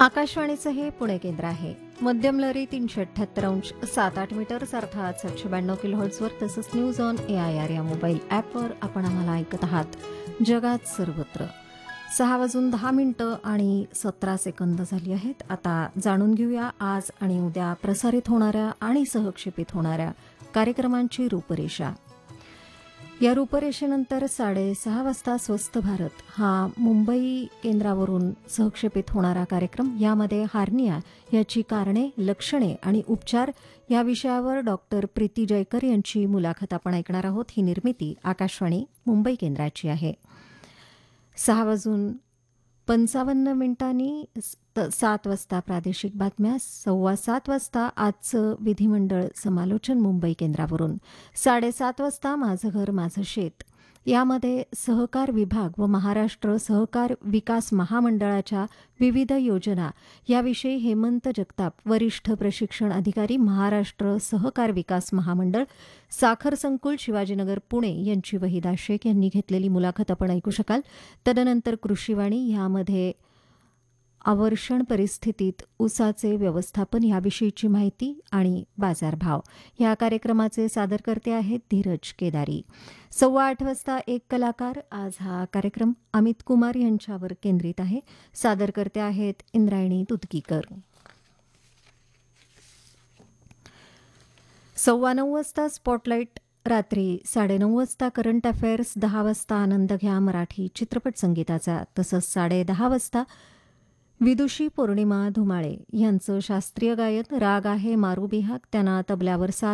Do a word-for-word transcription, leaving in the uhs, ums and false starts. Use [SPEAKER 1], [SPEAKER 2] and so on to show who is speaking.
[SPEAKER 1] आकाशवाणीचं हे पुणे केंद्र आहे. मध्यम लहरी तीनशे अठ्ठ्याहत्तर अंश सात आठ मीटर्स अर्थात सातशे ब्याण्णव किलोहर्ट्झवर तसंच news on A I R या मोबाईल ॲपवर आपण आम्हाला ऐकत आहात. जगात सर्वत्र सहा वाजून दहा मिनिटं आणि सतरा सेकंद झाली आहेत. आता जाणून घेऊया आज आणि उद्या प्रसारित होणाऱ्या आणि सहक्षेपित होणाऱ्या कार्यक्रमांची रूपरेषा. या रूपरेषेनंतर साडेसहा वाजता स्वस्थ भारत हा मुंबई केंद्रावरून सहक्षेपित होणारा कार्यक्रम. यामध्ये हार्निया याची कारणे, लक्षणे आणि उपचार या विषयावर डॉक्टर प्रीती जयकर यांची मुलाखत आपण ऐकणार आहोत. ही निर्मिती आकाशवाणी मुंबई केंद्राची आहे. सहा वाजून पंचावन्न मिनिटांनी सात वाजता प्रादेशिक बातम्या, सव्वा सात वाजता आजचं विधिमंडळ समालोचन मुंबई केंद्रावरून, साडेसात वाजता माझं घर माझं शेत यामध्ये सहकार विभाग व महाराष्ट्र सहकार विकास महामंडळाच्या विविध योजना याविषयी हेमंत जगताप, वरिष्ठ प्रशिक्षण अधिकारी, महाराष्ट्र सहकार विकास महामंडळ, साखर संकुल, शिवाजीनगर, पुणे यांची वहिदा शेख यांनी घेतलेली मुलाखत आपण ऐकू शकाल. तदनंतर कृषीवाणी यामध्ये आवर्षण परिस्थितीत ऊसाचे व्यवस्थापन याविषयीची माहिती आणि बाजारभाव या कार्यक्रमाचे सादरकर्ते आहेत धीरज केदारी. सव्वा आठ वाजता एक कलाकार. आज हा कार्यक्रम अमित कुमार यांच्यावर केंद्रित आहे. सादरकर्ते आहेत इंद्रायणी तुतकीकर. सव्वा नऊ वाजता स्पॉटलाईट. रात्री साडेनऊ वाजता करंट अफेअर्स. दहा वाजता आनंद घ्या मराठी चित्रपट संगीताचा. तसंच साडे दहा वाजता विदुषी पौर्णिमा धुमाळे यांचं शास्त्रीय गायन. राग आहे मारुबिहाग. त्यांना तबल्यावर साथ